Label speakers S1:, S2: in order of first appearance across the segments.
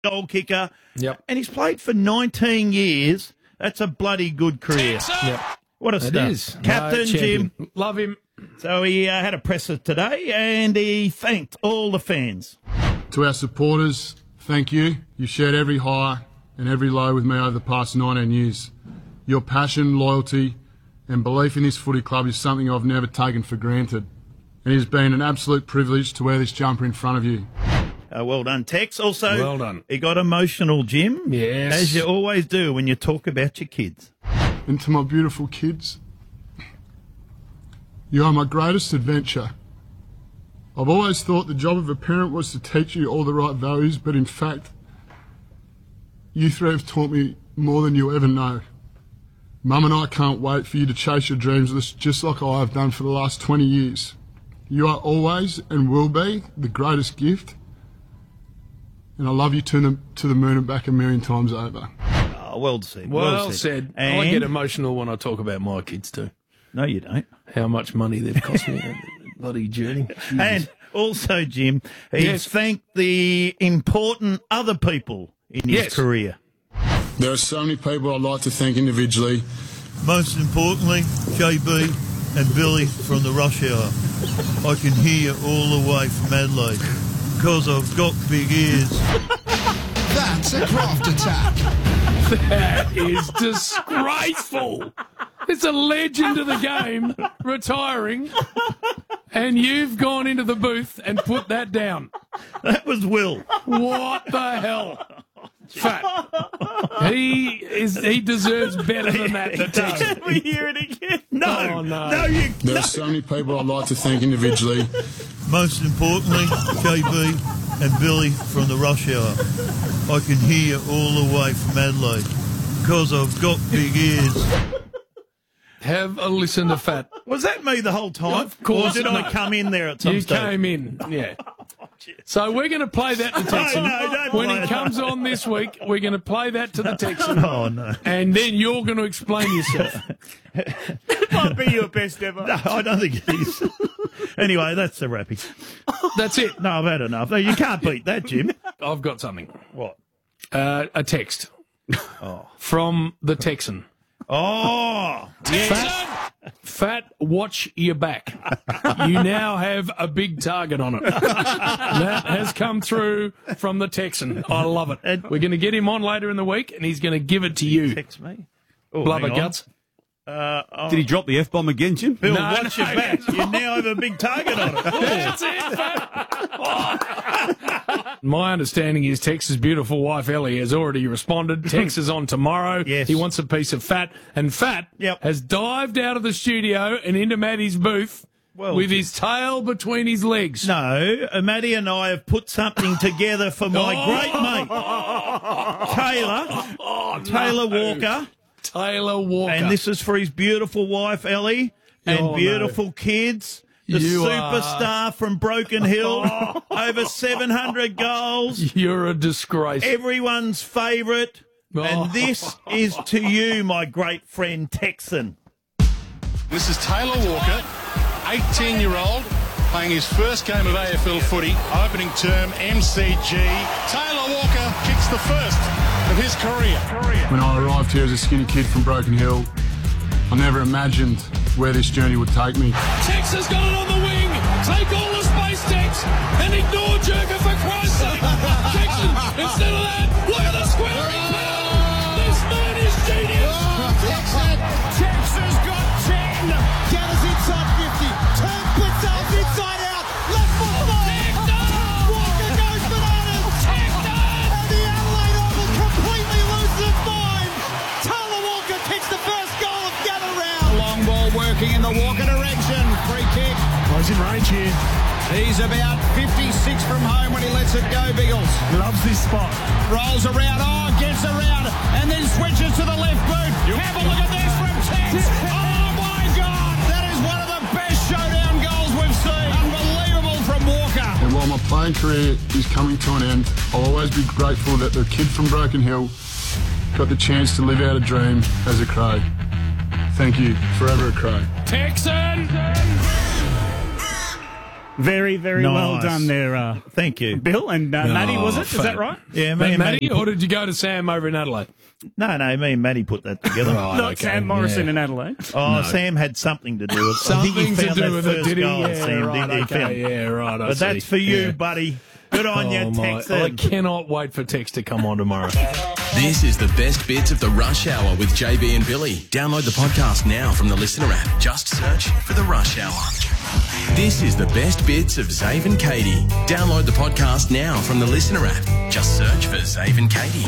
S1: goal kicker.
S2: Yep.
S1: And he's played for 19 years. That's a bloody good career.
S2: Yep.
S1: What a
S2: It
S1: start.
S2: is.
S1: Captain
S2: Champion.
S1: Jim.
S2: Love him.
S1: So he had a presser today and he thanked all the fans.
S3: To our supporters, thank you. You shared every high and every low with me over the past 19 years. Your passion, loyalty and belief in this footy club is something I've never taken for granted. And it has been an absolute privilege to wear this jumper in front of you.
S1: Well done, Tex. Also,
S2: Well done.
S1: He got emotional, Jim.
S2: Yes.
S1: As you always do when you talk about your kids.
S3: And to my beautiful kids, you are my greatest adventure. I've always thought the job of a parent was to teach you all the right values, but in fact, you three have taught me more than you'll ever know. Mum and I can't wait for you to chase your dreams just like I have done for the last 20 years. You are always and will be the greatest gift, and I love you to the moon and back a million times over.
S1: Oh, well said.
S2: Well said. I
S1: And
S2: get emotional when I talk about my kids too.
S1: no, you don't.
S2: How much money they've cost me on the bloody journey. Jesus.
S1: And also, Jim, he's
S2: Yes.
S1: thanked the important other people in his
S2: Yes.
S1: career.
S3: There are so many people I'd like to thank individually.
S1: Most importantly, JB and Billy from the rush hour. I can hear you all the way from Adelaide because I've got big ears.
S4: That's a graft attack.
S2: That is disgraceful. It's a legend of the game retiring, and you've gone into the booth and put that down.
S1: That was Will.
S2: What the hell? Fat. He deserves better than that.
S1: Can we hear it again? No.
S2: Oh, no.
S3: There are so many people I'd like to thank individually.
S1: Most importantly, JB and Billy from the rush hour. I can hear you all the way from Adelaide because I've got big ears.
S2: Have a listen to Fat.
S1: Was that me the whole time?
S2: Of course
S1: Or did I
S2: not.
S1: come in there at some
S2: You
S1: stage?
S2: came in, yeah. So we're going to play that to Texan.
S1: No, don't
S2: When
S1: play
S2: he
S1: it.
S2: comes on this week, we're going to play that to the Texan.
S1: Oh, no.
S2: And then you're going to explain yourself.
S1: Might be your best ever. No, I don't think it is. Anyway, that's the wrapping.
S2: That's it.
S1: No, I've had enough. No, you can't beat that, Jim.
S2: I've got something.
S1: What?
S2: A text from the Texan.
S1: Oh,
S2: Fat, watch your back. You now have a big target on it. That has come through from the Texan. I love it. We're going to get him on later in the week, and he's going to give it to you.
S1: text me. Oh,
S2: Blubber
S1: hang on.
S2: guts.
S5: Did he drop the F-bomb again, Jim?
S1: Bill,
S2: No,
S1: watch your
S2: no.
S1: back. You now have a big target on it.
S2: That's it, Fat. My understanding is Tex's beautiful wife Ellie has already responded. Tex is on tomorrow.
S1: Yes.
S2: He wants a piece of Fat, and Fat
S1: Yep.
S2: has dived out of the studio and into Maddie's booth
S1: Well,
S2: with his tail between his legs.
S1: No, Maddie and I have put something together for my great mate, Taylor Walker.
S2: Taylor Walker.
S1: And this is for his beautiful wife, Ellie, and
S2: Oh, no.
S1: beautiful kids. The
S2: You
S1: superstar from Broken Hill, over 700 goals,
S2: You're a disgrace.
S1: everyone's favourite. And this is to you, my great friend Texan.
S6: This is Taylor Walker, 18-year-old, playing his first game of AFL footy, opening term MCG. Taylor Walker kicks the first of his career.
S3: When I arrived here as a skinny kid from Broken Hill, I never imagined where this journey would take me.
S2: Tex has got it on the wing. Take all the space, Tex, and ignore Jerker for Christ's sake. Texan, instead of that, look at the squaring power. This man is genius.
S4: Tex has got 10. Gathers inside 50. Turn blitz up inside out. Left foot forward. Walker goes bananas. And the Adelaide Oval completely loses its mind. Taylor Walker kicks the first goal of gather round. Long ball working in the Walker direction. Free kick.
S6: He's in range here.
S4: He's about 56 from home when he lets it go, Biggles.
S6: Loves this spot.
S4: Rolls around, gets around, and then switches to the left boot. Have a look at this from Tex. Oh, my God. That is one of the best showdown goals we've seen. Unbelievable from Walker.
S3: And while my playing career is coming to an end, I'll always be grateful that the kid from Broken Hill got the chance to live out a dream as a Crow. Thank you. Forever a Crow.
S2: Texan.
S5: Very, very well
S1: Nice.
S5: done there,
S1: Thank you.
S5: Bill. And Maddie, was it? Is that right?
S1: Yeah, me and
S2: Matty,
S1: Matty.
S2: or did you go to Sam over in Adelaide?
S1: No, me and Matty put that together.
S5: Not Sam Morrison in Adelaide.
S1: Oh, Sam had something to do with it. I think he
S2: Something to
S1: found
S2: do
S1: that
S2: with it,
S1: first
S2: did he?
S1: goal,
S2: Yeah,
S1: Sam,
S2: right,
S1: didn't he?
S2: okay,
S1: Found-
S2: yeah, right. I
S1: But that's
S2: see.
S1: for you,
S2: Yeah.
S1: buddy. Good on you,
S2: Oh, my. I
S1: Texan.
S2: cannot wait for Tex to come on tomorrow.
S7: This is the best bits of the Rush Hour with JB and Billy. Download the podcast now from the Listener app. Just search for the Rush Hour. This is the best bits of Zave and Katie. Download the podcast now from the Listener app. Just search for Zave and Katie.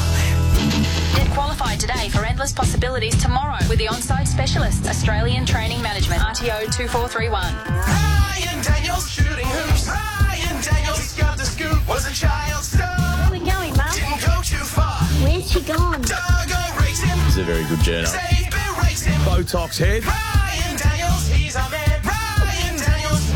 S8: Get qualified today for endless possibilities tomorrow with the on-site specialists, Australian Training Management, RTO 2431.
S7: Ryan Daniels shooting hoops. Ryan Daniels got the scoop. Was a child star.
S9: Where are we going, Mum?
S7: Didn't go too far.
S9: Where's she gone?
S7: Doggo rates him.
S10: It's a very good journal.
S7: Xavier rates him.
S10: Botox head.
S7: Ryan Daniels, he's a man. Ryan Daniels.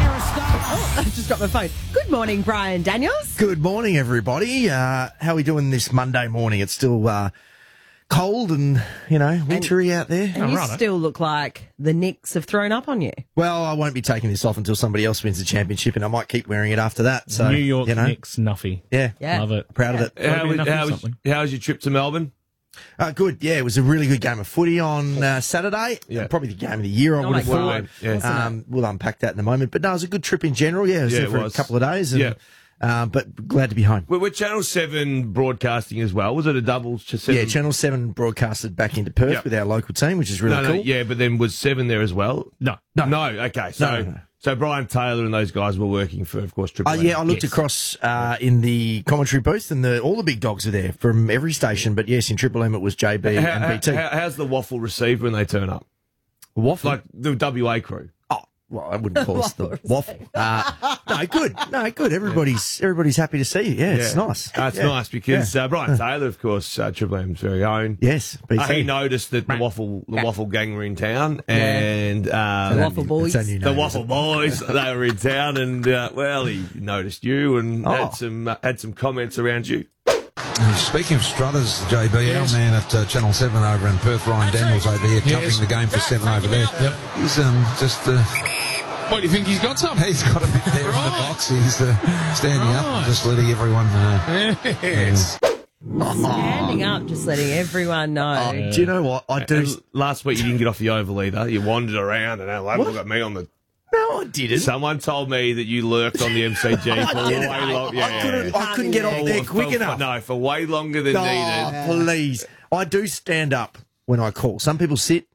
S11: I just dropped my phone. Good morning, Brian Daniels.
S12: Good morning, everybody. How are we doing this Monday morning? It's still cold and, wintry out there.
S11: And you still look like the Knicks have thrown up on you.
S12: Well, I won't be taking this off until somebody else wins the championship, and I might keep wearing it after that. So
S10: New York Knicks, Nuffy.
S12: Yeah.
S10: Love it.
S12: Proud of it.
S10: How was your trip to Melbourne?
S12: Good. Yeah, it was a really good game of footy on Saturday.
S10: Yeah.
S12: Probably the game of the year, I would have thought.
S10: God, yeah.
S12: We'll unpack that in a moment. But no, it was a good trip in general. Yeah, I was there for a couple of days. And, but glad to be home.
S10: We're Channel 7 broadcasting as well. Was it a double? 7?
S12: Yeah, Channel 7 broadcasted back into Perth with our local team, which is really cool.
S10: Yeah, but then was 7 there as well?
S12: No.
S10: Okay, so Brian Taylor and those guys were working for, of course, Triple M.
S12: Yeah, I looked across in the commentary booth, and all the big dogs are there from every station. But yes, in Triple M it was JB and BT.
S10: How's the waffle received when they turn up?
S12: Waffle?
S10: Like the WA crew?
S12: Oh, well, I wouldn't call us the waffle. No, good. No, good. Everybody's happy to see you. Yeah, it's nice.
S10: That's nice because Brian Taylor, of course, Triple M's very own.
S12: Yes, BT.
S10: He noticed that the waffle gang were in town, and
S11: The Waffle Boys.
S10: the Waffle Boys, they were in town, and he noticed you and had some comments around you.
S13: Speaking of Strutters, JB, our man at Channel 7 over in Perth, Ryan Daniels over here, covering the game for 7 over there. Yep. He's just...
S2: What, do you think he's got something?
S13: He's got a bit there in the box. He's standing up and just letting everyone
S2: Yes.
S11: Standing up, just letting everyone know.
S12: Do you know what? I do.
S10: Last week you didn't get off the oval either. You wandered around and look at me on the...
S12: No, I didn't.
S10: Someone told me that you lurked on the MCG for way long.
S12: I couldn't get off there quick enough.
S10: No, for way longer than needed.
S12: Please. I do stand up when I call. Some people sit.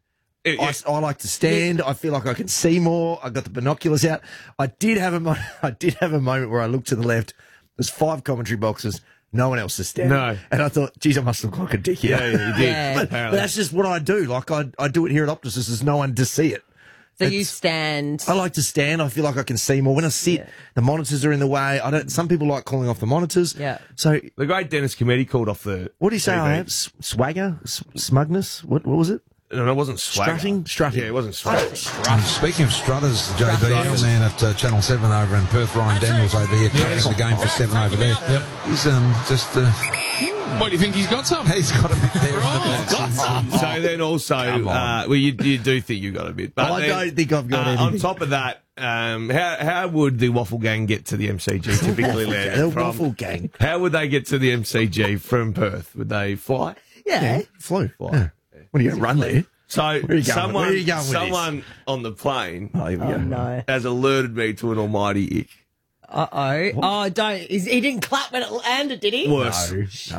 S12: I like to stand. I feel like I can see more. I got the binoculars out. I did have a moment where I looked to the left. There's 5 commentary boxes. No one else is standing. No. And I thought, geez, I must look like a dick here.
S10: Yeah, you did.
S11: Yeah.
S12: But that's just what I do. Like, I do it here at Optus. There's no one to see it.
S11: So you stand.
S12: I like to stand. I feel like I can see more. When I sit, the monitors are in the way. Some people like calling off the monitors.
S11: Yeah.
S12: So
S10: the great Dennis Cometti called off the...
S12: What do you say
S10: TV.
S12: I have? Swagger? Smugness? What was it?
S10: No, it wasn't swagger.
S12: Strutting.
S10: Yeah, it wasn't swagger.
S13: Speaking of Strutters, JB, our man at Channel 7 over in Perth, Ryan Daniels over here, covering the game for 7 over there. Yep. He's just...
S2: What, do you think he's got something?
S13: He's got a bit there in the box.
S10: So then also, you do think you got a bit. But
S12: I don't think I've got anything.
S10: On top of that, how would the Waffle Gang get to the MCG typically?
S12: The Waffle Gang.
S10: How would they get to the MCG from Perth? Would they fly?
S12: Yeah, flew. Yeah. What are you going to run there?
S10: So
S12: Where
S10: someone on the plane
S11: No.
S10: has alerted me to an almighty ick.
S11: Uh-oh. Oh, don't. He didn't clap when it landed, did he?
S10: Worse.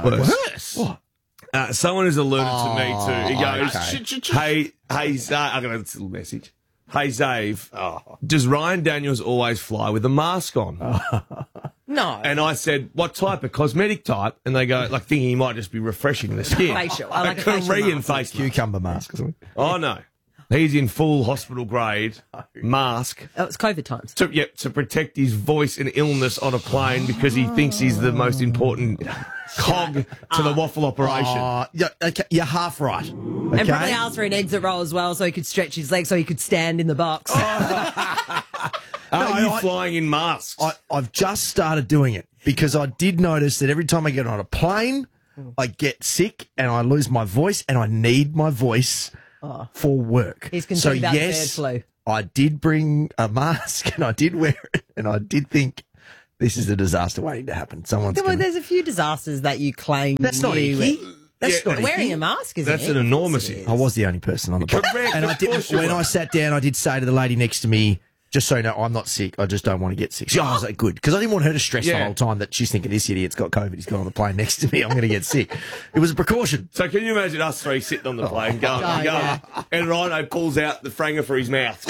S10: What? Someone has alerted to me too. He goes, hey, I got a little message. Hey, Zave, does Ryan Daniels always fly with a mask on?
S11: No.
S10: And I said, what type? A cosmetic type? And they go, like, thinking he might just be refreshing the skin.
S11: Facial. I like a facial
S10: Korean
S11: mask.
S10: face
S12: Cucumber mask.
S10: Oh, no. He's in full hospital grade mask.
S11: Oh, it's COVID times.
S10: To protect his voice and illness on a plane because he thinks he's the most important cog to the waffle operation.
S12: Okay, you're half right. Okay?
S11: And probably asked for an exit roll as well so he could stretch his legs so he could stand in the box.
S10: Are you flying in masks?
S12: I've just started doing it because I did notice that every time I get on a plane, I get sick and I lose my voice and I need my voice for work.
S11: He's concerned about bird flu.
S12: I did bring a mask and I did wear it, and I did think this is a disaster waiting to happen.
S11: Well, there's a few disasters that you claim.
S12: That's not icky. That's not
S11: wearing
S12: icky.
S11: a mask, isn't
S10: That's
S11: it?
S10: an enormous.
S12: I was the only person on the plane.
S10: Correct.
S12: And I did, when I sat down, I did say to the lady next to me, just so you know, I'm not sick. I just don't want to get sick. I was like, good. Because I didn't want her to stress the whole time that she's thinking, this idiot's got COVID. He's got on the plane next to me. I'm going to get sick. It was a precaution.
S10: So can you imagine us three sitting on the plane going, and Rhino pulls out the franger for his mouth.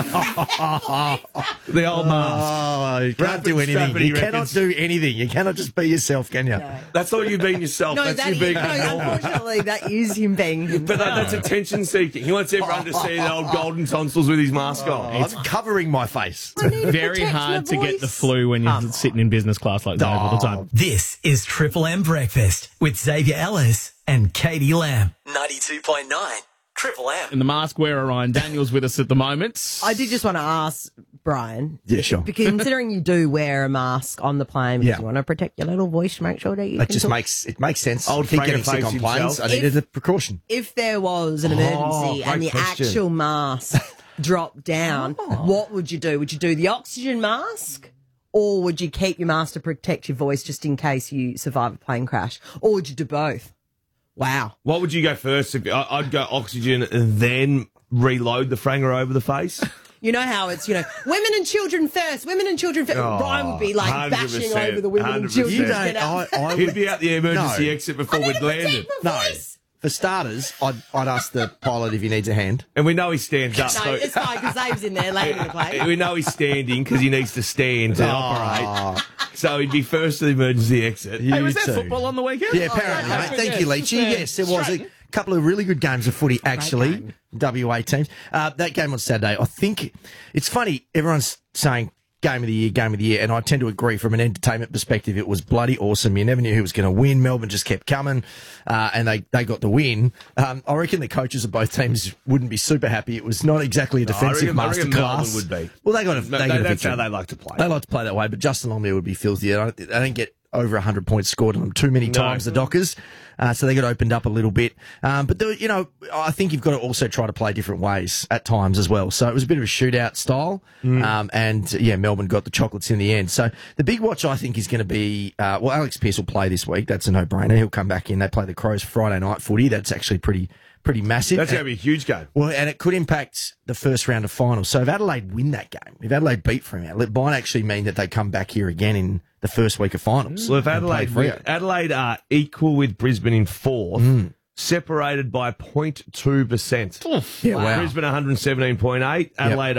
S10: The old mask.
S12: Oh, you can't do anything. You cannot do anything. You cannot just be yourself, can you?
S11: No.
S10: That's all you being yourself.
S11: No,
S10: That's you being
S11: unfortunately, that is him being himself.
S10: But that's attention seeking. He wants everyone to see the old golden tonsils with his mask on.
S12: I'm covering my face.
S5: Very hard to get the flu when you're sitting in business class like that all the time.
S14: This is Triple M Breakfast with Xavier Ellis and Katie Lamb. 92.9 Triple M.
S5: And the mask wearer, Ryan Daniels, with us at the moment.
S11: I did just want to ask Brian.
S12: Yeah, sure.
S11: Because considering you do wear a mask on the plane, because you want to protect your little voice to make sure that you
S12: It
S11: can
S12: just
S11: talk.
S12: makes sense.
S10: Old
S12: I keep
S10: Franger
S12: getting sick
S10: face
S12: on planes.
S10: himself.
S12: I needed a precaution.
S11: If there was an emergency and the
S10: question.
S11: actual mask dropped down, what would you do? Would you do the oxygen mask? Or would you keep your mask to protect your voice just in case you survive a plane crash? Or would you do both? Wow.
S10: What would you go first? I'd go oxygen and then reload the franger over the face.
S11: You know how it's, women and children first, women and children first. Ryan would be like
S10: 100%,
S11: bashing over the women and
S10: 100%.
S11: children.
S10: You
S11: Get out.
S10: He'd be out the emergency
S12: No.
S10: exit before we'd landed.
S12: No. For starters, I'd ask the pilot if he needs a hand.
S10: And we know he stands up.
S11: No, it's fine because Zave's in there laying in the plane.
S10: We know he's standing because he needs to stand to operate. So he'd be first to the emergency exit.
S5: Hey, was there football on the weekend?
S12: Yeah, apparently, mate. Thank you, Leachy. Yes, there was a couple of really good games of footy, actually. WA teams. That game on Saturday, I think it's funny. Everyone's saying game of the year, and I tend to agree from an entertainment perspective. It was bloody awesome. You never knew who was going to win. Melbourne just kept coming, and they got the win. I reckon the coaches of both teams wouldn't be super happy. It was not exactly a defensive masterclass.
S10: Melbourne would be.
S12: Well, they got a
S10: That's
S12: victory.
S10: how they like to play.
S12: They like to play that way, but Justin Longmire would be filthy. They don't get over 100 points scored on them too many times, the Dockers. So they got opened up a little bit. But, I think you've got to also try to play different ways at times as well. So it was a bit of a shootout style. Melbourne got the chocolates in the end. So the big watch, I think, is going to be, Alex Pearce will play this week. That's a no-brainer. He'll come back in. They play the Crows Friday night footy. That's actually pretty massive.
S10: That's going to be a huge game.
S12: Well, and it could impact the first round of finals. So if Adelaide win that game, if Adelaide beat Fremantle, it might actually mean that they come back here again in the first week of finals.
S10: Well, if Adelaide are equal with Brisbane in fourth, separated by 0.2%.
S12: Yeah, wow.
S10: Brisbane 117.8, Adelaide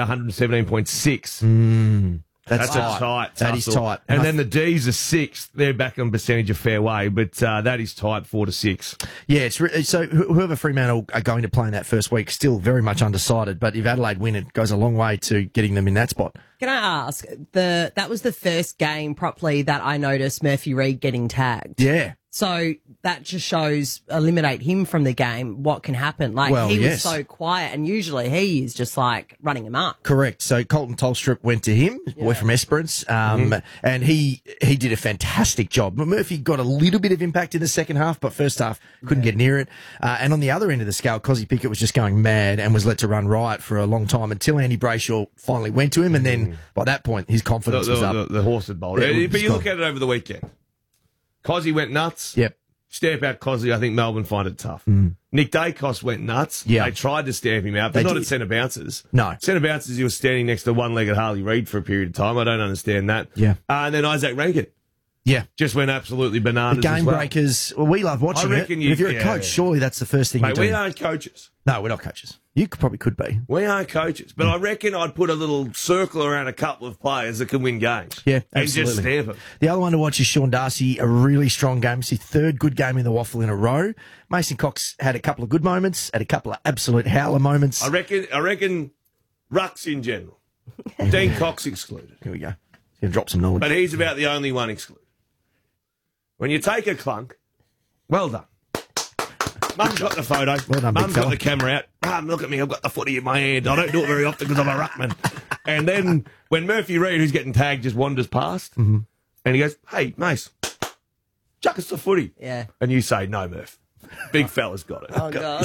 S10: 117.6. That's a tight.
S12: That is
S10: tussle.
S12: tight.
S10: And then the D's are sixth. They're back on percentage of fair way, but that is tight 4-6.
S12: Yeah, so whoever Fremantle are going to play in that first week, still very much undecided. But if Adelaide win, it goes a long way to getting them in that spot.
S11: Can I ask, that was the first game properly that I noticed Murphy Reid getting tagged.
S12: Yeah.
S11: So that just shows, eliminate him from the game, what can happen. He was so quiet, and usually he is just running him up.
S12: Correct. So Colton Tolstrup went to him, boy from Esperance, and he did a fantastic job. Murphy got a little bit of impact in the second half, but first half couldn't get near it. And on the other end of the scale, Cozzy Pickett was just going mad and was let to run riot for a long time until Andy Brayshaw finally went to him, and then by that point, his confidence was up.
S10: The horse had bowled.
S12: Yeah,
S10: but you look at it over the weekend. Cozzy went nuts.
S12: Yep.
S10: Stamp out Cozzy. I think Melbourne find it tough. Nick Dacos went nuts.
S12: Yeah.
S10: They tried to stamp him out, but not at centre bouncers.
S12: No.
S10: Centre bouncers, he was standing next to one-legged Harley Reid for a period of time. I don't understand that.
S12: Yeah.
S10: And then Isaac Rankin.
S12: Yeah.
S10: Just went absolutely bananas.
S12: The game
S10: as well.
S12: breakers, we love watching it. If you're a coach, surely that's the first thing you do.
S10: We aren't coaches.
S12: No, we're not coaches. You probably could be.
S10: We aren't coaches, but I reckon I'd put a little circle around a couple of players that can win games.
S12: Yeah,
S10: and
S12: absolutely.
S10: just stamp them.
S12: The other one to watch is Sean Darcy, a really strong game. It's his third good game in the waffle in a row. Mason Cox had a couple of good moments, had a couple of absolute howler moments.
S10: I reckon rucks in general. Dean Cox excluded.
S12: Here we go. He's going to drop some knowledge.
S10: But he's about the only one excluded. When you take a clunk, well done. Mum's got the photo.
S12: Well done,
S10: Mum's
S12: big
S10: got
S12: fella.
S10: the camera out. Mum, look at me. I've got the footy in my hand. I don't do it very often because I'm a ruckman. And then when Murphy Reid, who's getting tagged, just wanders past, and he goes, "Hey, Mace, chuck us the footy."
S11: Yeah.
S10: And you say, "No, Murph. Big fella's got it."
S11: Oh, God.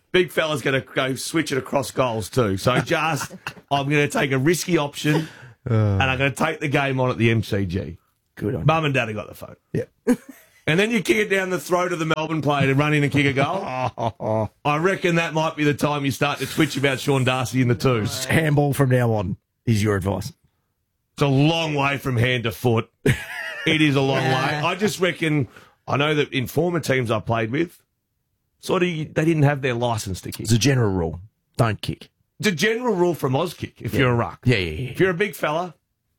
S10: big fella's going to go switch it across goals too. So I'm going to take a risky option and I'm going to take the game on at the MCG.
S12: Good on
S10: Mum and Dad have got the phone.
S12: Yeah.
S10: And then you kick it down the throat of the Melbourne player to run in and kick a goal. I reckon that might be the time you start to twitch about Sean Darcy in the twos.
S12: Handball from now on is your advice.
S10: It's a long way from hand to foot. It is a long way. I just reckon, I know that in former teams I played with, they didn't have their licence to kick.
S12: It's a general rule. Don't kick.
S10: It's a general rule from Auskick if you're a ruck.
S12: Yeah.
S10: If you're a big fella,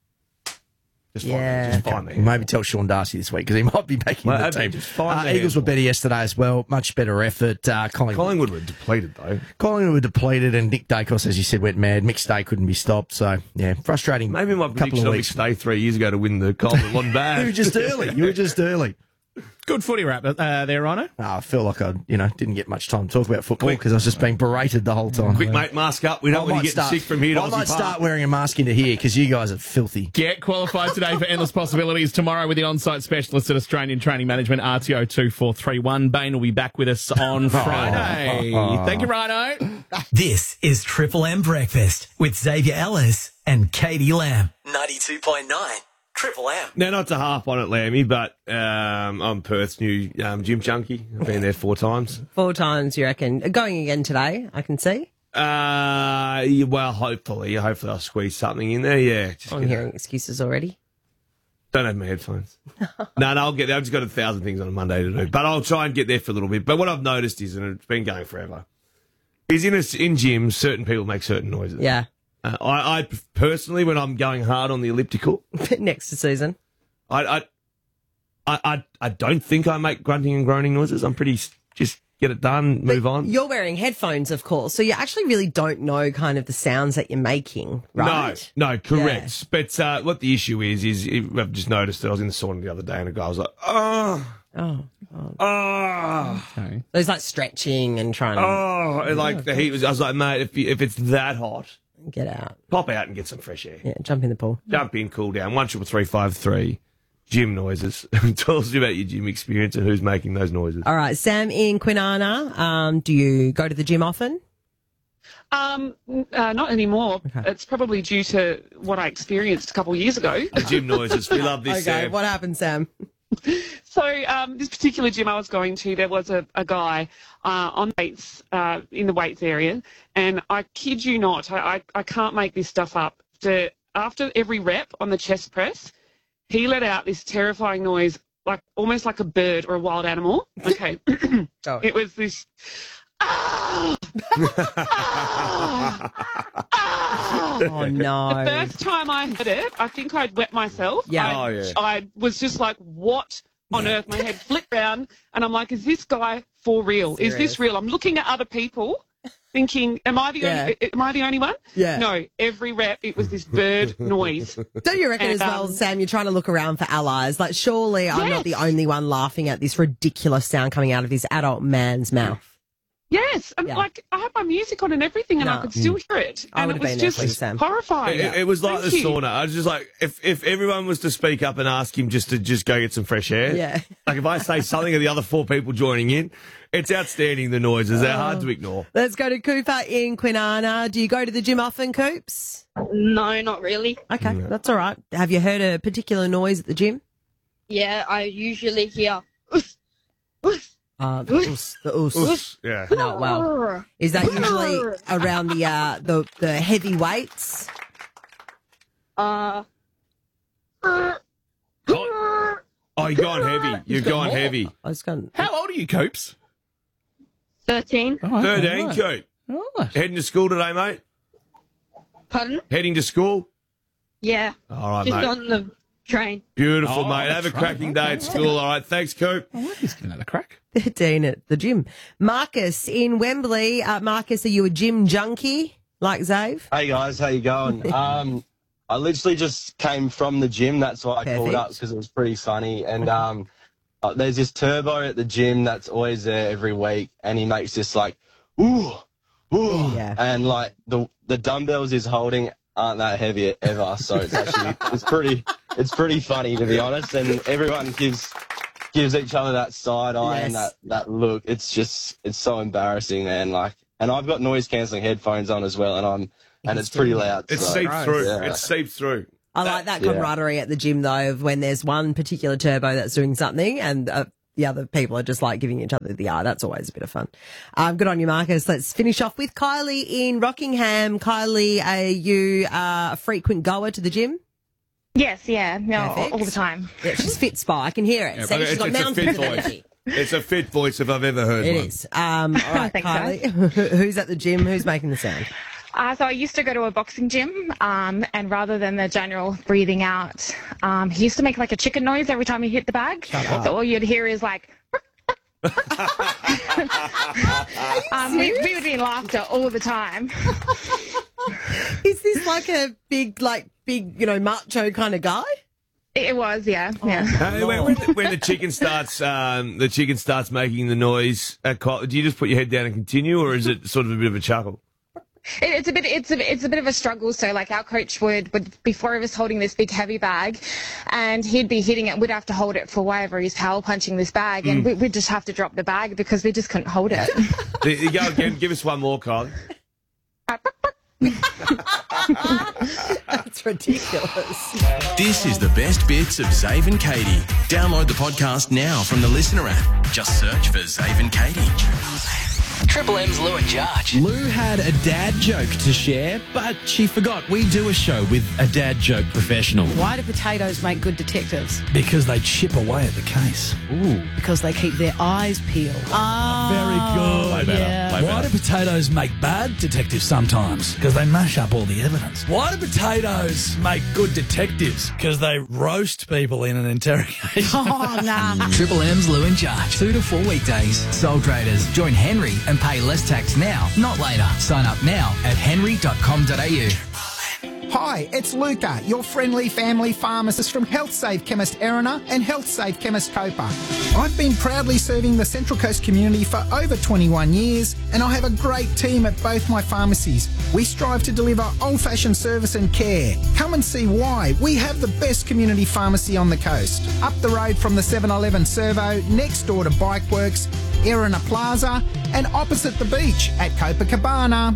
S10: just find me.
S12: Maybe tell Sean Darcy this week because he might be making the team.
S10: Just find the
S12: Eagles were better yesterday as well. Much better effort.
S10: Collingwood were depleted, though.
S12: Collingwood were depleted, and Nick Dacos, as you said, went mad. McStay couldn't be stopped. So, yeah, frustrating.
S10: Maybe my prediction of McStay 3 years ago to win the Coleman wasn't bad.
S12: You were just early.
S5: Good footy wrap there, Rhino.
S12: I feel like I, didn't get much time to talk about football because I was just being berated the whole time.
S10: Quick, mate, mask up. We don't want you getting sick from here to
S12: I might start wearing a mask into here because you guys are filthy.
S5: Get qualified today for Endless Possibilities tomorrow with the on-site specialist at Australian Training Management, RTO 2431. Bain will be back with us on Friday. Thank you, Rhino.
S14: This is Triple M Breakfast with Xavier Ellis and Katie Lamb. 92.9 Triple M.
S10: Now, not to harp on it, Lammy, but I'm Perth's new gym junkie. I've been there 4 times.
S11: 4 times, you reckon? Going again today, I can see.
S10: Well, hopefully I'll squeeze something in there. Yeah.
S11: I'm hearing excuses already.
S10: Don't have my headphones. No, I'll get there. I've just got 1,000 things on a Monday to do, but I'll try and get there for a little bit. But what I've noticed is, and it's been going forever, is in gyms, certain people make certain noises.
S11: Yeah.
S10: I personally, when I'm going hard on the elliptical,
S11: next to Susan,
S10: I don't think I make grunting and groaning noises. I'm pretty just get it done, move on.
S11: You're wearing headphones, of course, so you actually really don't know kind of the sounds that you're making, right?
S10: No, correct. Yeah. But what the issue is I've just noticed that I was in the sauna the other day and a guy was like,
S11: Okay. There's like stretching and trying to...
S10: like the heat was... I was like, mate, if it's that hot...
S11: Get out.
S10: Pop out and get some fresh air.
S11: Yeah, jump in the pool.
S10: Jump in, cool down. 13353. Gym noises. Tell us about your gym experience and who's making those noises.
S11: All right, Sam in Kwinana, do you go to the gym often?
S15: Not anymore. Okay. It's probably due to what I experienced a couple of years ago.
S10: The gym noises. We love this,
S11: Okay,
S10: Sam.
S11: what happened, Sam?
S15: So this particular gym I was going to, there was a guy on weights in the weights area, and I kid you not, I can't make this stuff up. After every rep on the chest press, he let out this terrifying noise, like almost like a bird or a wild animal. Okay, It was this. Oh
S11: no!
S15: The first time I heard it, I think I'd wet myself.
S11: Yeah.
S15: I was just like, what on earth? My head flipped round and I'm like, is this guy for real?
S11: Serious?
S15: Is this real? I'm looking at other people thinking, am I the only one?
S11: Yeah.
S15: No, every rep it was this bird noise.
S11: Don't you reckon as well, Sam, you're trying to look around for allies? Like, surely I'm not the only one laughing at this ridiculous sound coming out of this adult man's mouth.
S15: Yes, and like I had my music on and everything, and I could still hear it, and it was just horrifying.
S10: It was like the sauna. I was just like, if everyone was to speak up and ask him to go get some fresh air, like if I say something of the other 4 people joining in, it's outstanding. The noises, they're hard to ignore.
S11: Let's go to Cooper in Kwinana. Do you go to the gym often, Coops?
S16: No, not really.
S11: Okay, that's all right. Have you heard a particular noise at the gym?
S16: Yeah, I usually hear.
S11: The us.
S10: Yeah.
S11: No, well, is that usually around the heavy weights?
S10: Oh, you're going heavy. You're going heavy.
S5: How old are you, Coops?
S16: 13.
S10: 13, Coop.
S5: Right.
S10: Heading to school today, mate?
S16: Pardon?
S10: Heading to school?
S16: Yeah.
S10: All right,
S16: just
S10: mate.
S16: on the train.
S10: Beautiful, mate. Have a cracking day at school. All right. Thanks, Coop.
S5: I like this another crack.
S11: 13 at the gym. Marcus in Wembley. Marcus, are you a gym junkie like Zave?
S17: Hey, guys. How you going? I literally just came from the gym. That's why I called up, because it was pretty funny. And there's this Turbo at the gym that's always there every week, and he makes this like, ooh, ooh.
S11: Yeah.
S17: And like the dumbbells he's holding aren't that heavy ever. So it's actually, it's pretty funny, to be honest. And everyone gives gives each other that side eye and
S11: Yes.
S17: that look. It's so embarrassing, man. Like, and I've got noise cancelling headphones on as well, and it's pretty loud.
S10: It
S17: so,
S10: seeps through.
S17: yeah.
S10: It seeps through.
S11: I like that
S17: Yeah.
S11: camaraderie at the gym, though, of when there's one particular turbo that's doing something and the other people are just like giving each other the eye. That's always a bit of fun. Good on you, Marcus. Let's finish off with Kylie in Rockingham. Kylie, are you a frequent goer to the gym?
S18: Yes, yeah, no,
S11: Perfect.
S18: all the time.
S11: Yeah, she's fit, Spy. I can hear it.
S10: Yeah,
S11: See,
S10: but
S11: she's got
S10: it's a
S11: mountains
S10: fit
S11: of
S10: voice.
S11: energy.
S10: It's a fit voice if I've ever heard
S11: It
S10: one.
S11: is. All right,
S18: Thanks,
S11: Kylie. Who's at the gym? Who's making the sound?
S18: So I used to go to a boxing gym, and rather than the general breathing out, he used to make like a chicken noise every time he hit the bag.
S11: up.
S18: So all you'd hear is like. We would be in laughter all the time.
S11: Is this like a big, macho kind of guy?
S18: It was, yeah.
S10: When the chicken starts making the noise, do you just put your head down and continue, or is it sort of a bit of a chuckle?
S18: It's a bit of a struggle. So like our coach would before he was holding this big heavy bag, and he'd be hitting it. We'd have to hold it for whatever he's power punching this bag, and we'd just have to drop the bag because we just couldn't hold it.
S10: You go again. Give us one more, Kylie.
S11: That's ridiculous.
S7: This is the best bits of Zave and Katie. Download the podcast now from the Listener app. Just search for Zave and Katie.
S14: Triple M's Lou and Jarge.
S19: Lou had a dad joke to share, but she forgot we do a show with a dad joke professional.
S20: Why do potatoes make good detectives?
S19: Because they chip away at the case. Ooh.
S20: Because they keep their eyes peeled.
S19: Very good.
S20: Way better,
S19: Yeah.
S20: way
S19: Why
S20: better.
S19: do potatoes make bad detectives sometimes? Because they mash up all the evidence. Why do potatoes make good detectives? Because they roast people in an interrogation.
S20: Oh, nah.
S14: Triple M's Lou and Jarge. 2 to 4 weekdays. Sole traders. Join Henry and pay less tax now, not later. Sign up now at henry.com.au.
S21: Hi, it's Luca, your friendly family pharmacist from HealthSafe Chemist Erina and HealthSafe Chemist Copa. I've been proudly serving the Central Coast community for over 21 years, and I have a great team at both my pharmacies. We strive to deliver old-fashioned service and care. Come and see why we have the best community pharmacy on the coast. Up the road from the 7-Eleven Servo, next door to Bikeworks, Erina Plaza, and opposite the beach at Copacabana.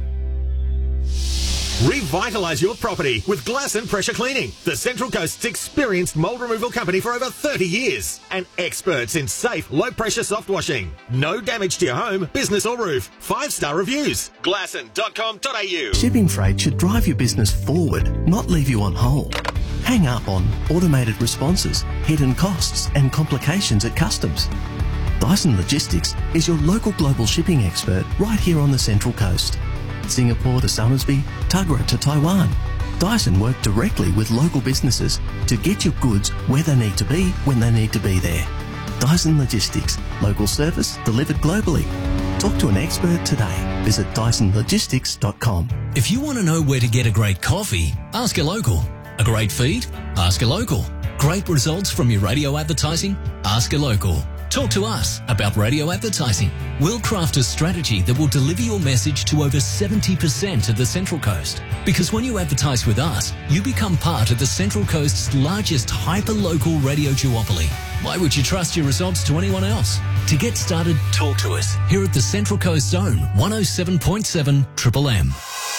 S22: Revitalise your property with Glass and Pressure Cleaning, the Central Coast's experienced mould removal company for over 30 years and experts in safe, low-pressure soft washing. No damage to your home, business or roof. 5-star reviews. Glasson.com.au.
S23: Shipping freight should drive your business forward, not leave you on hold. Hang up on automated responses, hidden costs and complications at customs. Dyson Logistics is your local global shipping expert right here on the Central Coast. Singapore to Somersby, Tuggerah to Taiwan. Dyson work directly with local businesses to get your goods where they need to be when they need to be there. Dyson Logistics, local service delivered globally. Talk to an expert today. Visit DysonLogistics.com.
S14: If you want to know where to get a great coffee, ask a local. A great feed? Ask a local. Great results from your radio advertising? Ask a local. Talk to us about radio advertising. We'll craft a strategy that will deliver your message to over 70% of the Central Coast. Because when you advertise with us, you become part of the Central Coast's largest hyper-local radio duopoly. Why would you trust your results to anyone else? To get started, talk to us here at the Central Coast Zone, 107.7 Triple M.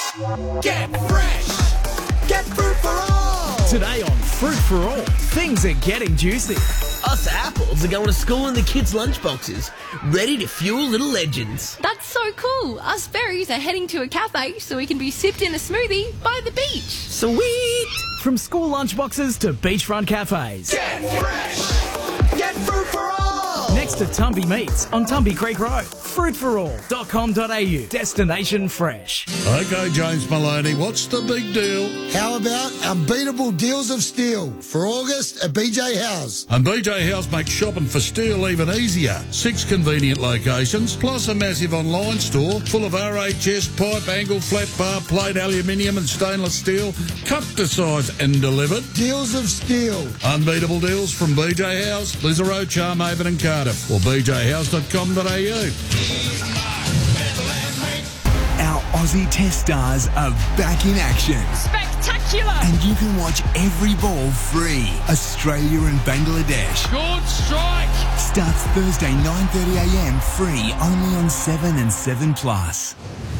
S4: Get fresh! Get fruit for all!
S19: Today on Fruit for All, things are getting juicy.
S24: Us apples are going to school in the kids' lunchboxes, ready to fuel little legends.
S25: That's so cool. Us berries are heading to a cafe so we can be sipped in a smoothie by the beach.
S24: Sweet!
S19: From school lunchboxes to beachfront cafes.
S4: Get fresh! Get fruit for all!
S19: Next to Tumby Meats on Tumby Creek Road. Fruitforall.com.au. Destination fresh.
S26: Okay, James Maloney, what's the big deal?
S27: How about unbeatable deals of steel for August at BJ House?
S26: And BJ House makes shopping for steel even easier. 6 convenient locations, plus a massive online store full of RHS, pipe, angle, flat bar, plate, aluminium and stainless steel, cut to size and delivered.
S27: Deals of steel.
S26: Unbeatable deals from BJ House, Lisarow, Charmhaven and Cardiff, or bjhouse.com.au.
S28: Our Aussie Test stars are back in action.
S25: Spectacular!
S28: And you can watch every ball free. Australia and Bangladesh.
S2: Good strike!
S28: Starts Thursday 9:30am free only on 7 and 7 Plus.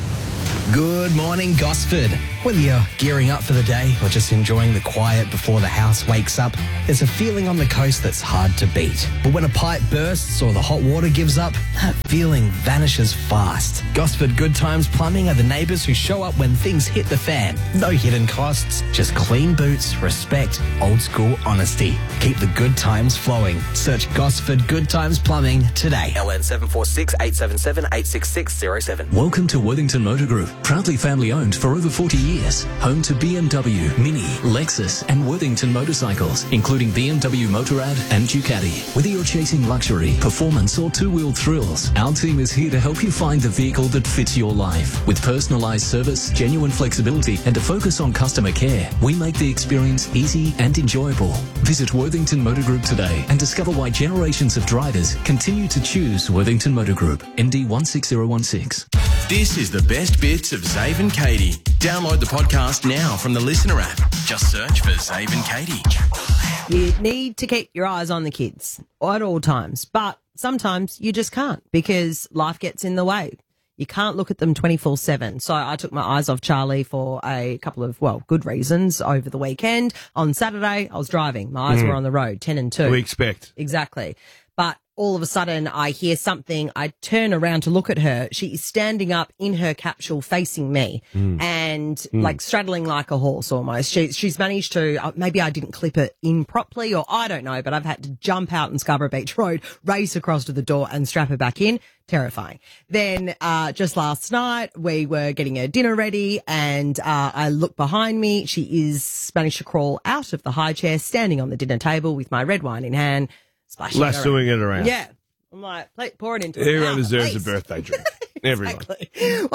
S1: Good morning, Gosford. Whether you're gearing up for the day or just enjoying the quiet before the house wakes up, there's a feeling on the coast that's hard to beat. But when a pipe bursts or the hot water gives up, that feeling vanishes fast. Gosford Good Times Plumbing are the neighbours who show up when things hit the fan. No hidden costs, just clean boots, respect, old school honesty. Keep the good times flowing. Search Gosford Good Times Plumbing today.
S3: LN 746 877 86607.
S14: Welcome to Worthington Motor Group, proudly family owned for over 40 years. Home to BMW, Mini, Lexus and Worthington motorcycles, including BMW Motorrad and Ducati. Whether you're chasing luxury, performance or two-wheel thrills, our team is here to help you find the vehicle that fits your life. With personalised service, genuine flexibility and a focus on customer care, we make the experience easy and enjoyable. Visit Worthington Motor Group today and discover why generations of drivers continue to choose Worthington Motor Group. MD 16016.
S7: This is the best bits of Zave and Katie. Download the podcast now from the Listener app. Just search for Zave and Katie.
S11: You need to keep your eyes on the kids at all times, but sometimes you just can't because life gets in the way. You can't look at them 24/7. So I took my eyes off Charlie for a couple of, good reasons over the weekend. On Saturday, I was driving. My eyes were on the road, 10 and 2.
S10: We expect.
S11: Exactly. But all of a sudden I hear something. I turn around to look at her. She is standing up in her capsule facing me and like straddling like a horse almost. She's managed to, maybe I didn't clip it in properly or I don't know, but I've had to jump out on Scarborough Beach Road, race across to the door and strap her back in. Terrifying. Then just last night we were getting her dinner ready and I look behind me. She is managed to crawl out of the high chair, standing on the dinner table with my red wine in hand.
S10: Lassoing it around.
S11: Yeah. I'm like, pour it into it.
S10: Everyone
S11: now,
S10: deserves
S11: please.
S10: a birthday drink. Everyone.
S11: Exactly.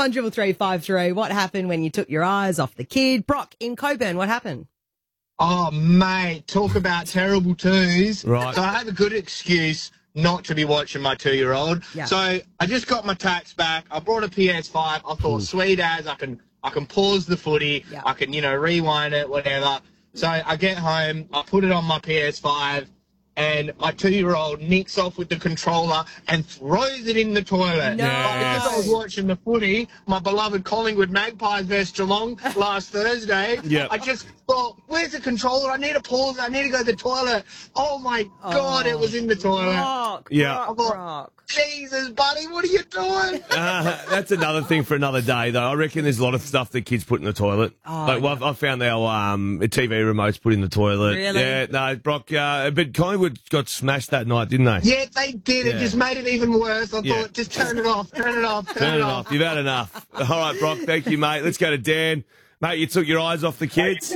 S11: 13353. What happened when you took your eyes off the kid? Brock in Coburn, what happened?
S6: Oh, mate, talk about terrible twos.
S10: Right.
S6: So I have a good excuse not to be watching my 2-year-old.
S11: Yeah.
S6: So I just got my tax back. I brought a PS5. I thought, sweet as, I can pause the footy.
S11: Yeah.
S6: I can, rewind it, whatever. So I get home, I put it on my PS5. And my 2-year-old nicks off with the controller and throws it in the toilet.
S11: No.
S6: Because I was watching the footy, my beloved Collingwood Magpies versus Geelong last Thursday.
S10: Yep.
S6: I just thought, where's the controller? I need to pause. I need to go to the toilet. Oh, my God, it was in the toilet.
S11: Brock,
S10: Yeah.
S6: I thought,
S11: Brock.
S6: Jesus, buddy, what are you doing?
S10: That's another thing for another day, though. I reckon there's a lot of stuff that kids put in the toilet. I found our TV remotes put in the toilet.
S11: Really?
S10: Yeah, no, Brock. But Collingwood got smashed that night, didn't they?
S6: Yeah, they did. It just made it even worse. I
S10: Yeah.
S6: thought, just turn it off, turn it off,
S10: Turn it off. You've had enough. All right, Brock. Thank you, mate. Let's go to Dan. Mate, you took your eyes off the kids.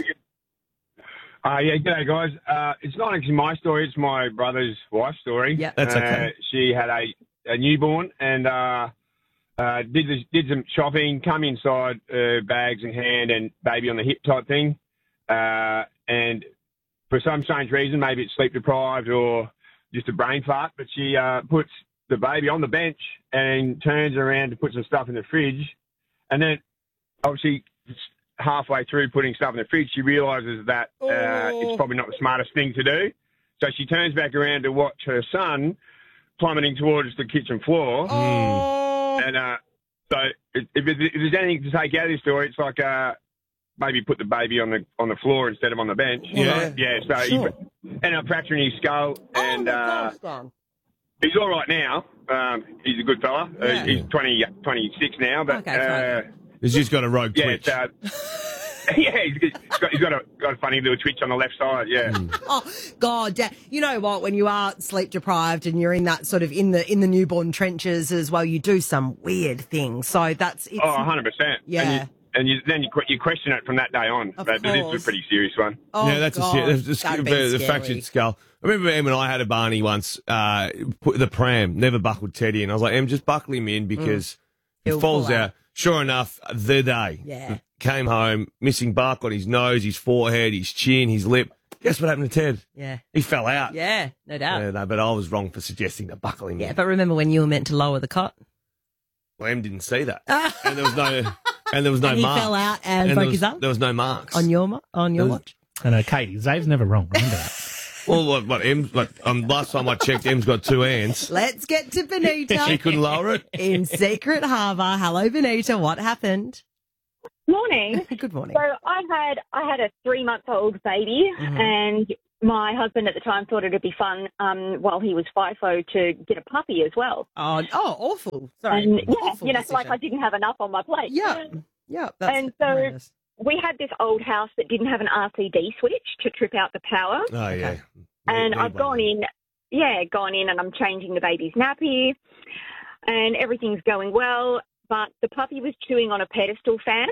S8: Yeah, g'day, guys. It's not actually my story. It's my brother's wife's story.
S11: Yeah,
S10: that's okay.
S8: She had a newborn and did some shopping, come inside, bags in hand and baby on the hip type thing. And for some strange reason, maybe it's sleep deprived or just a brain fart, but she puts the baby on the bench and turns around to put some stuff in the fridge. And then obviously halfway through putting stuff in the fridge, she realises that it's probably not the smartest thing to do. So she turns back around to watch her son plummeting towards the kitchen floor. And so if there's anything to take out of this story, it's like maybe put the baby on the floor instead of on the bench.
S10: Yeah.
S8: Yeah, so he ended up fracturing his skull. And he's all right now. He's a good fella.
S11: Yeah.
S8: He's 26 now. But
S10: He's just got a rogue twitch.
S8: Yeah, he's got a funny little twitch on the left side. Yeah.
S11: Oh God, you know what? When you are sleep deprived and you're in that sort of in the newborn trenches as well, you do some weird things. So that's
S8: 100%.
S11: Yeah.
S8: And you question it from that day on. But this is a pretty serious one.
S11: Oh,
S10: Yeah, that's
S11: God,
S10: the fractured skull. I remember Em and I had a Barney once, put the pram, never buckled Teddy, and I was like, Em, just buckle him in because he
S11: He'll
S10: falls
S11: pull
S10: out. Sure enough, the day. Came home, missing bark on his nose, his forehead, his chin, his lip. Guess what happened to Ted?
S11: Yeah.
S10: He fell out.
S11: Yeah, no doubt.
S10: Yeah, no, but I was wrong for suggesting to buckle him
S11: Yeah,
S10: in.
S11: but remember when you were meant to lower the cot?
S10: Well, Em didn't see that. And there was no
S11: And he
S10: marks.
S11: fell out and broke his arm?
S10: There was no marks.
S11: On your watch?
S9: I know, Katie, Zave's never wrong. Remember that.
S10: Well, last time I checked, Em's got 2 hands.
S11: Let's get to Benita.
S10: She couldn't lower it.
S11: In Secret Harbour. Hello, Benita. What happened?
S5: Morning.
S11: Good morning.
S5: So I had a 3-month-old baby, and my husband at the time thought it'd be fun while he was FIFO to get a puppy as well.
S11: Oh, awful. Sorry.
S5: And,
S11: Awful decision.
S5: like I didn't have enough on my plate.
S11: Yeah.
S5: And so we had this old house that didn't have an RCD switch to trip out the power.
S10: Oh, yeah.
S5: And I've gone in and I'm changing the baby's nappy and everything's going well. But the puppy was chewing on a pedestal fan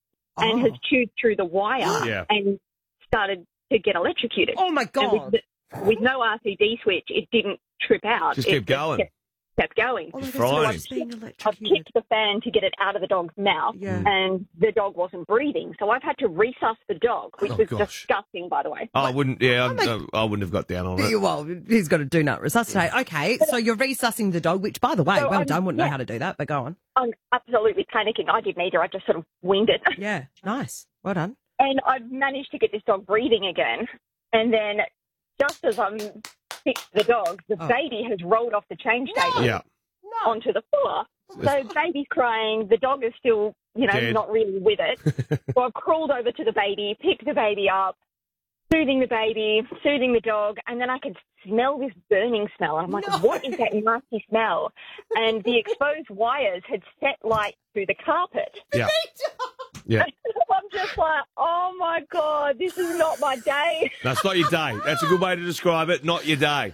S5: and has chewed through the wire and started to get electrocuted.
S11: Oh, my God.
S5: And with no RCD switch, it didn't trip out.
S10: Just kept going.
S5: Kept going.
S11: Oh,
S5: So I've kicked the fan to get it out of the dog's mouth, and the dog wasn't breathing. So I've had to resus the dog, which was disgusting, by the way.
S10: I wouldn't have got down on it.
S11: Well, he's got to do not resuscitate. Okay, so you're resussing the dog, which, by the way, well done. Wouldn't know how to do that, but go on.
S5: I'm absolutely panicking. I didn't either. I just sort of winged it.
S11: Yeah, nice. Well done.
S5: And I've managed to get this dog breathing again. And then just as I'm fixed the dog, the baby has rolled off the change table onto the floor. So baby's crying. The dog is still,
S10: Dead.
S5: not really with it. So I've crawled over to the baby, picked the baby up, soothing the baby, soothing the dog, and then I could smell this burning smell. I'm like, what is that nasty smell? And the exposed wires had set light through the carpet.
S10: Yeah. Yeah.
S5: I'm just like, oh my God, this is not my day.
S10: That's not your day. That's a good way to describe it. Not your day.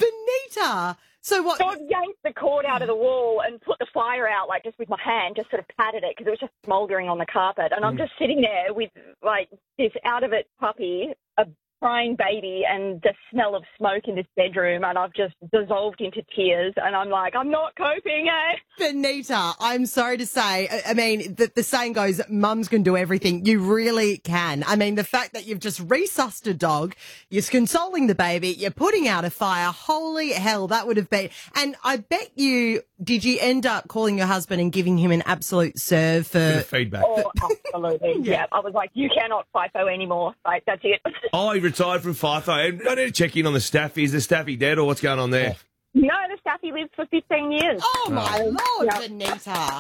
S11: Benita! So what?
S5: So I yanked the cord out of the wall and put the fire out, like just with my hand, just sort of patted it because it was just smouldering on the carpet. And I'm just sitting there with like this out of it puppy, a crying baby, and the smell of smoke in this bedroom. And I've just dissolved into tears. And I'm like, I'm not coping, eh?
S11: Benita, I'm sorry to say, I mean, the saying goes, mums can do everything. You really can. I mean, the fact that you've just resussed a dog, you're consoling the baby, you're putting out a fire, holy hell, that would have been. And I bet did you end up calling your husband and giving him an absolute serve for
S10: Bit of feedback?
S5: Oh, absolutely. Yeah. I was like, you cannot FIFO anymore. Like, that's it.
S10: Oh, he retired from FIFO. I need to check in on the staffy. Is the staffy dead or what's going on there?
S5: No, the staffy lived for 15 years.
S11: Oh, my Lord, Benita.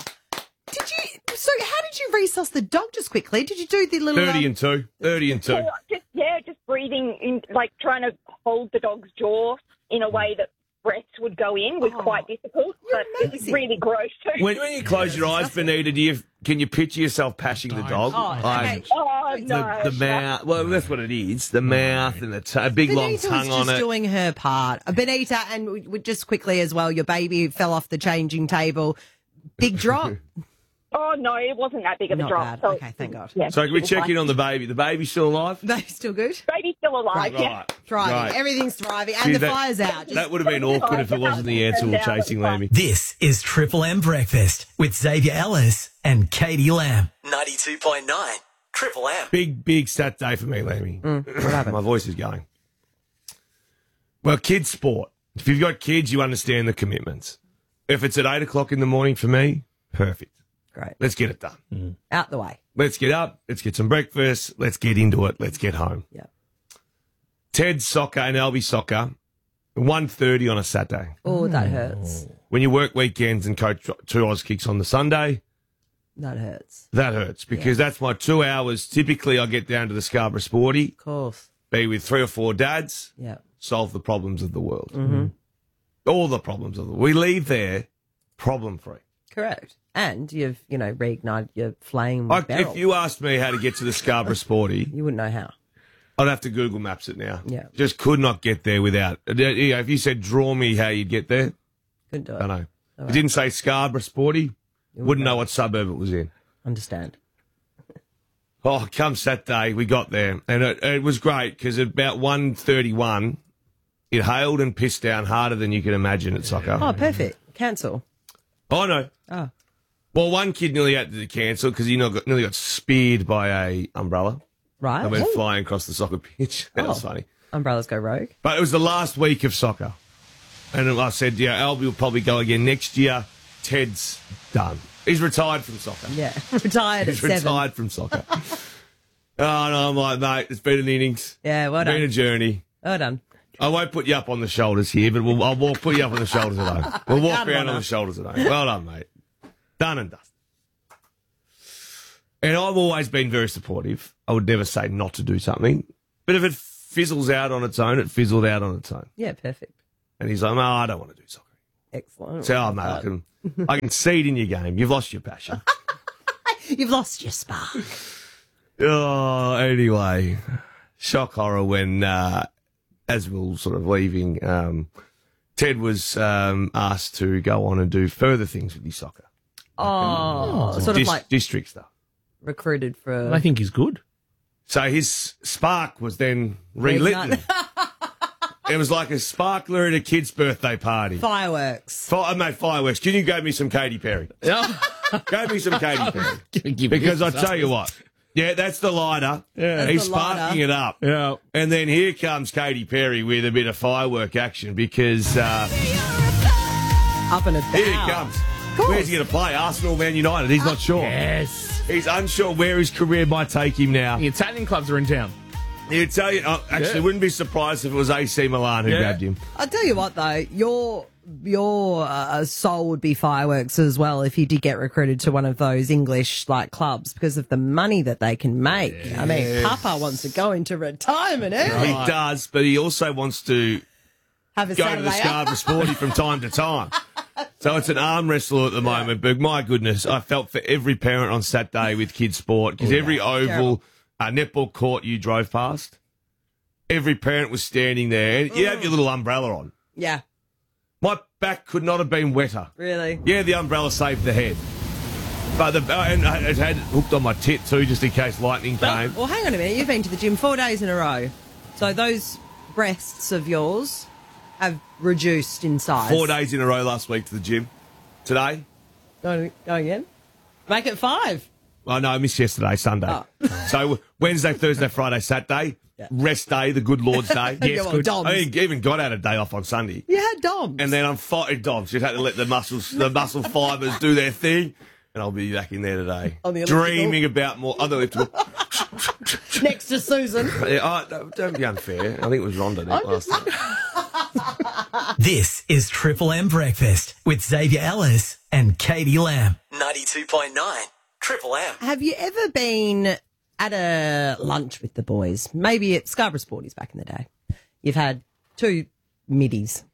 S11: So how did you resus the dog just quickly? Did you do the little...
S10: 30 and 2. 30 and 2.
S5: So just breathing, in, like trying to hold the dog's jaw in a way that breaths would go in was quite difficult, but it was really gross too.
S10: When you close your eyes, Benita, can you picture yourself pashing the dog?
S5: Oh, no.
S10: The mouth. Well, that's what it is. The mouth and the big long
S11: Benita
S10: tongue
S11: was
S10: on
S11: just
S10: it.
S11: doing her part. Benita, and just quickly as well, your baby fell off the changing table. Big drop.
S5: Oh, no, it wasn't that big of a
S11: Not
S5: drop.
S11: bad.
S5: So,
S11: okay, thank God.
S5: Yeah,
S10: So can we check in on the baby? The baby's still alive?
S11: Baby's still good?
S5: Baby's still alive,
S10: Right.
S11: Thriving.
S10: Right.
S11: Everything's thriving. And
S10: See,
S11: the
S10: that-
S11: fire's out.
S10: That would have been awkward if it wasn't the answer we were chasing, Lammy.
S14: This is Triple M Breakfast with Xavier Ellis and Katie Lamb.
S3: 92.9 Triple M.
S10: Big stat day for me, Lammy. My voice is going. Well, kids' sport. If you've got kids, you understand the commitments. If it's at 8 o'clock in the morning for me, perfect.
S11: Great.
S10: Let's get it done.
S11: Out the way.
S10: Let's get up. Let's get some breakfast. Let's get into it. Let's get home.
S11: Yeah.
S10: Ted's soccer and Albie soccer, 1:30 on a Saturday.
S11: Oh, that hurts.
S10: When you work weekends and coach 2 Oz kicks on the Sunday,
S11: That hurts.
S10: that hurts because that's my 2 hours. Typically, I get down to the Scarborough Sporty,
S11: Of course.
S10: be with 3 or 4 dads,
S11: Yeah.
S10: solve the problems of the world.
S11: Mm-hmm.
S10: All the problems of the world. We leave there problem-free.
S11: Correct. And you've, reignited your flame with
S10: If
S11: barrel.
S10: you asked me how to get to the Scarborough Sporty,
S11: You wouldn't know how.
S10: I'd have to Google Maps it now.
S11: Yeah.
S10: Just could not get there without. If you said, draw me how you'd get there,
S11: Couldn't do it.
S10: I don't know. If it didn't say Scarborough Sporty, wouldn't know what suburb it was in.
S11: Understand.
S10: Oh, come Saturday, we got there. And it was great because at about 1:31, it hailed and pissed down harder than you can imagine at soccer.
S11: Oh, perfect. Cancel.
S10: Oh, no.
S11: Oh.
S10: Well, one kid nearly had to cancel because he nearly got speared by a umbrella.
S11: Right.
S10: I went flying across the soccer pitch. That was funny.
S11: Umbrellas go rogue.
S10: But it was the last week of soccer. And I said, Albie will probably go again next year. Ted's done. He's retired from soccer.
S11: Yeah. Retired at
S10: He's
S11: 7.
S10: retired from soccer. Oh, no, I'm like, mate, it's been an innings.
S11: Yeah, well
S10: It's been
S11: done.
S10: a journey.
S11: Well done.
S10: I won't put you up on the shoulders here, but I'll put you up on the shoulders at home. We'll walk around on the shoulders at home. Well done, mate. Done and dusted. And I've always been very supportive. I would never say not to do something. But if it fizzles out on its own, it fizzled out on its own.
S11: Yeah, perfect.
S10: And he's like, no, I don't want to do soccer.
S11: Excellent.
S10: So, mate, I can see it in your game. You've lost your passion.
S11: You've lost your spark.
S10: Oh, anyway. Shock horror when, as we were sort of leaving, Ted was asked to go on and do further things with his soccer.
S11: Sort of like
S10: district stuff.
S11: recruited for...
S2: I think he's good.
S10: So his spark was then relit. It was like a sparkler at a kid's birthday party.
S11: Fireworks.
S10: I made fireworks. Can you go me some Katy Perry?
S2: Yeah.
S10: Go me some Katy Perry. Because I tell you what. Yeah, that's the lighter.
S2: Yeah.
S10: He's sparking it up.
S2: Yeah.
S10: And then here comes Katy Perry with a bit of firework action because...
S11: Up and about.
S10: Here he comes. Where's he going to play? Arsenal, Man United? He's not sure.
S2: Yes.
S10: He's unsure where his career might take him now.
S2: The Italian clubs are in town.
S10: The Italian... actually, wouldn't be surprised if it was AC Milan who grabbed him.
S11: I'll tell you what, though, your soul would be fireworks as well if you did get recruited to one of those English clubs because of the money that they can make. Yes. I mean, Papa wants to go into retirement early.
S10: He does, but he also wants to
S11: have a
S10: go to the Scarborough Sporty from time to time. So it's an arm wrestle at the moment, but my goodness, I felt for every parent on Saturday with kids' sport because every oval netball court you drove past, every parent was standing there. And you have your little umbrella on.
S11: Yeah.
S10: My back could not have been wetter.
S11: Really?
S10: Yeah, the umbrella saved the head. But and it had hooked on my tit too, just in case lightning came.
S11: Well, hang on a minute. You've been to the gym 4 days in a row. So those breasts of yours have reduced in size.
S10: 4 days in a row last week to the gym. Today.
S11: Go again? Make it 5.
S10: Oh, no, I missed yesterday, Sunday.
S11: Oh.
S10: So Wednesday, Thursday, Friday, Saturday. Yeah. Rest day, the good Lord's day.
S11: Yes, good.
S10: I even got out a day off on Sunday.
S11: You had DOMS.
S10: And then I'm fighting DOMS. You had to let the muscle fibres do their thing. And I'll be back in there today.
S11: On the
S10: dreaming about more other elliptical.
S11: Next to Susan.
S10: Don't be unfair. I think it was Rhonda last time.
S14: This is Triple M Breakfast with Xavier Ellis and Katie Lamb.
S3: 92.9 Triple M.
S11: Have you ever been at a lunch with the boys? Maybe at Scarborough Sporties back in the day. You've had 2 middies.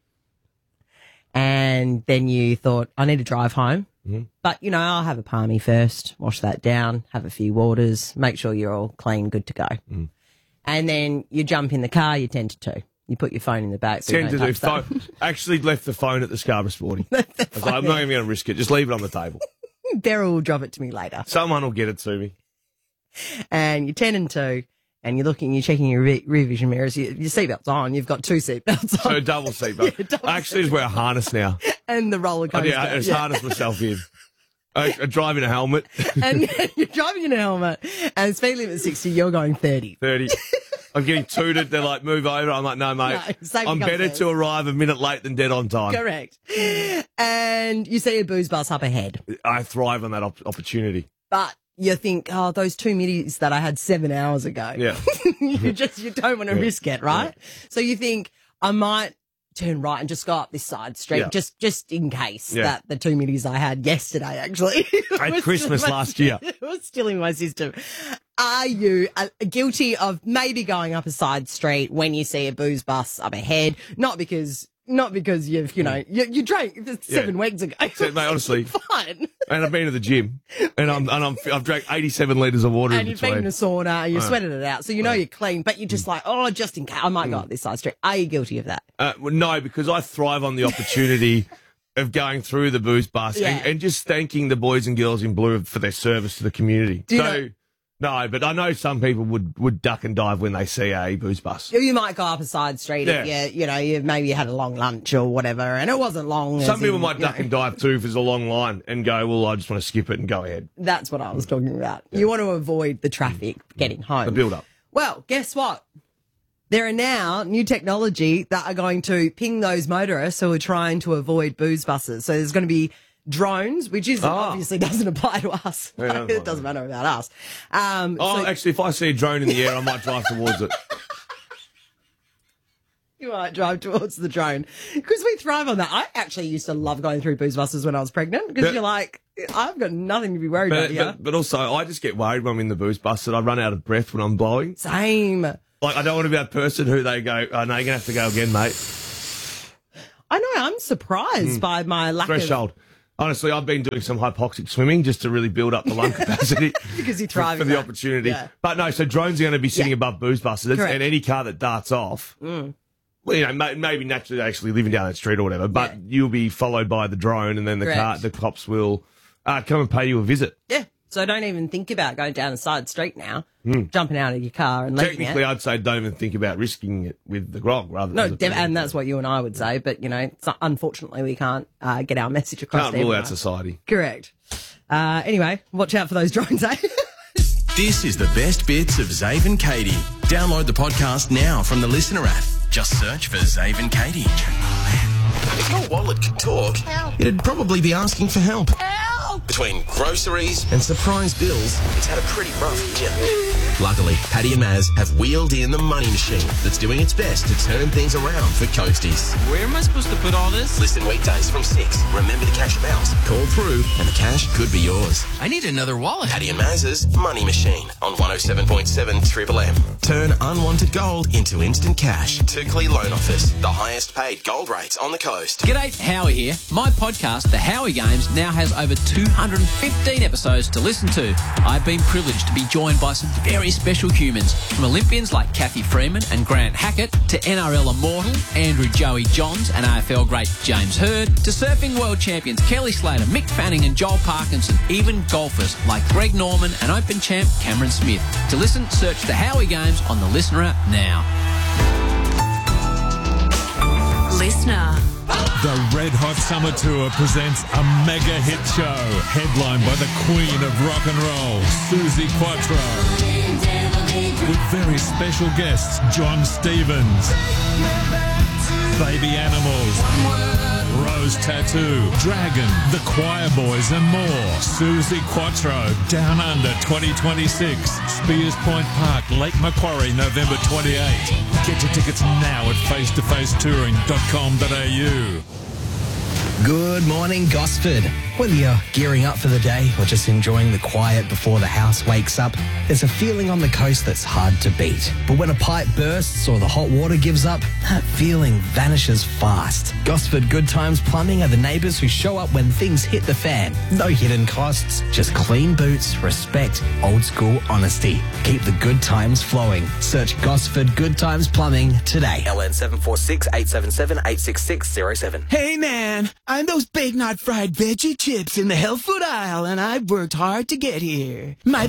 S11: And then you thought, I need to drive home. Mm-hmm. But, I'll have a palmy first, wash that down, have a few waters, make sure you're all clean, good to go. Mm. And then you jump in the car, you 10 to 2. You put your phone in the back. So
S10: Tend to do phone. Actually left the phone at the Scarborough Sporting. I'm not even going to risk it. Just leave it on the table.
S11: Beryl will drop it to me later.
S10: Someone will get it to me.
S11: And you're 10 and 2, and you're checking your rear vision mirrors. Your seatbelt's on. You've got 2 seatbelts on.
S10: So double seatbelt. Yeah, I actually just wear a harness now.
S11: And the roller coaster.
S10: I just harness myself in. I drive in a helmet.
S11: And you're driving in a helmet, and speed limit 60, you're going 30.
S10: 30. I'm getting tooted. They're like, move over. I'm like, no, mate. No, I'm better to arrive a minute late than dead on time.
S11: Correct. And you see a booze bus up ahead.
S10: I thrive on that opportunity.
S11: But you think, those 2 middies that I had 7 hours ago.
S10: Yeah.
S11: you don't want to risk it, right? Yeah. So you think, I might turn right and just go up this side street, just in case that the 2 middies I had yesterday actually.
S10: At Christmas last year.
S11: It was still in my system. Are you guilty of maybe going up a side street when you see a booze bus up ahead? Not because you've, you drank 7 weeks ago.
S10: So, mate, honestly.
S11: Fine.
S10: And I've been to the gym and I've drank 87 litres of water
S11: and you've been in a sauna and you sweated it out. So you're clean, but you're just like, just in case I might go up this side street. Are you guilty of that?
S10: Well, no, because I thrive on the opportunity of going through the booze bus and just thanking the boys and girls in blue for their service to the community. No, but I know some people would duck and dive when they see a booze bus.
S11: You might go up a side street if you maybe had a long lunch or whatever, and it wasn't long.
S10: Some people might duck and dive too if there's a long line and go, well, I just want to skip it and go ahead.
S11: That's what I was talking about. Yeah. You want to avoid the traffic getting home.
S10: The build-up.
S11: Well, guess what? There are now new technology that are going to ping those motorists who are trying to avoid booze buses. So there's going to be drones, which obviously doesn't apply to us. Yeah, it doesn't matter about us.
S10: Actually, if I see a drone in the air, I might drive towards it.
S11: You might drive towards the drone because we thrive on that. I actually used to love going through booze buses when I was pregnant because you're like, I've got nothing to be worried about here.
S10: But also, I just get worried when I'm in the booze bus that I run out of breath when I'm blowing.
S11: Same.
S10: Like, I don't want to be that person who they go, oh, no, you're going to have to go again, mate.
S11: I know, I'm surprised by my lack
S10: Threshold. Honestly, I've been doing some hypoxic swimming just to really build up the lung capacity.
S11: Because you're thriving
S10: for the opportunity.
S11: Yeah.
S10: But no, so drones are going to be sitting above booze buses.
S11: Correct.
S10: And any car that darts off, well, you know, maybe naturally actually living down that street or whatever, but you'll be followed by the drone and then the cops will come and pay you a visit.
S11: Yeah. So don't even think about going down a side street now, jumping out of your car and leaving
S10: Technically,
S11: it.
S10: I'd say don't even think about risking it with the grog rather
S11: No,
S10: than...
S11: and that's what you and I would say, but, you know, it's not, unfortunately we can't get our message across.
S10: Can't rule out society.
S11: Correct. Anyway, watch out for those drones, eh?
S7: This is the best bits of Zave and Katie. Download the podcast now from the Listener app. Just search for Zave and Katie. If your wallet could talk, it'd probably be asking for help. Between groceries and surprise bills, it's had a pretty rough year. Luckily, Paddy and Maz have wheeled in the money machine that's doing its best to turn things around for Coasties.
S9: Where am I supposed to put all this?
S7: Listen weekdays from 6. Remember to cash them out. Call through and the cash could be yours.
S9: I need another wallet.
S7: Paddy and Maz's Money Machine on 107.7 Triple M. Turn unwanted gold into instant cash. Turkley Loan Office, the highest paid gold rates on the coast.
S9: G'day, Howie here. My podcast, The Howie Games, now has over 215 episodes to listen to. I've been privileged to be joined by some very special humans, from Olympians like Kathy Freeman and Grant Hackett, to NRL immortal Andrew Joey Johns and AFL great James Hird, to surfing world champions Kelly Slater, Mick Fanning and Joel Parkinson, even golfers like Greg Norman and Open champ Cameron Smith. To listen, search The Howie Games on the Listener app now.
S12: Listener.
S13: The Red Hot Summer Tour presents a mega hit show, headlined by the Queen of Rock and Roll, Suzi Quatro, with very special guests John Stevens, Baby Animals, Rose Tattoo, Dragon, The Choir Boys and more. Suzi Quatro, Down Under 2026, Spears Point Park, Lake Macquarie, November 28. Get your tickets now at facetofacetouring.com.au.
S1: Good morning, Gosford. Whether you're gearing up for the day or just enjoying the quiet before the house wakes up, there's a feeling on the coast that's hard to beat. But when a pipe bursts or the hot water gives up, that feeling vanishes fast. Gosford Good Times Plumbing are the neighbours who show up when things hit the fan. No hidden costs, just clean boots, respect, old school honesty. Keep the good times flowing. Search Gosford Good Times Plumbing today.
S3: LN 746 877 86607.
S28: Hey man, I'm those Big Knot fried veggie chips in the health food aisle, and I've worked hard to get here. My